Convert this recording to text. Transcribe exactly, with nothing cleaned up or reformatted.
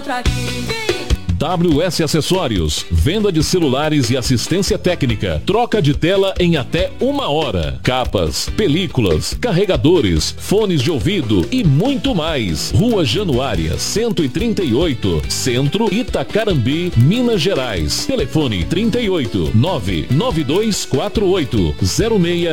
outra aqui. W S Acessórios, venda de celulares e assistência técnica, troca de tela em até uma hora, capas, películas, carregadores, fones de ouvido e muito mais. Rua Januária, cento e trinta e oito, Centro, Itacarambi, Minas Gerais. Telefone trinta e oito, nove nove dois quatro oito, zero seis